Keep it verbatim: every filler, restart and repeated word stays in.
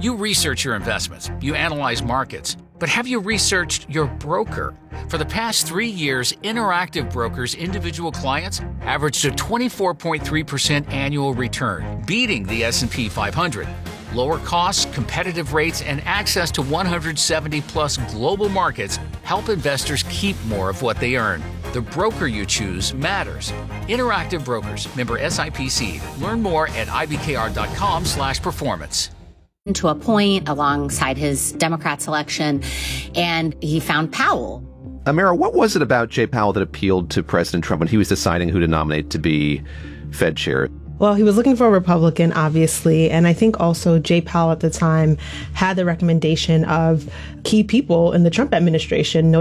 You research your investments, you analyze markets, but have you researched your broker? For the past three years, Interactive Brokers' individual clients averaged a twenty-four point three percent annual return, beating the S and P five hundred. Lower costs, competitive rates, and access to one hundred seventy plus global markets help investors keep more of what they earn. The broker you choose matters. Interactive Brokers, member S I P C. Learn more at I B K R dot com slash performance. To a point alongside his Democrat selection, and he found Powell. Amara, what was it about Jay Powell that appealed to President Trump when he was deciding who to nominate to be Fed chair? Well, he was looking for a Republican, obviously, and I think also Jay Powell at the time had the recommendation of key people in the Trump administration,